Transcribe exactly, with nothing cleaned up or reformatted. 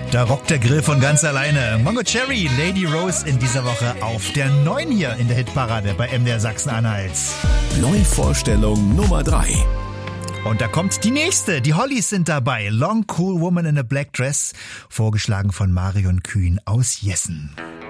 Da rockt der Grill von ganz alleine. Mongo Cherry, Lady Rose in dieser Woche auf der neun hier in der Hitparade bei M D R Sachsen-Anhalt. Neuvorstellung Nummer drei. Und da kommt die nächste. Die Hollies sind dabei. Long Cool Woman in a Black Dress, vorgeschlagen von Marion Kühn aus Jessen.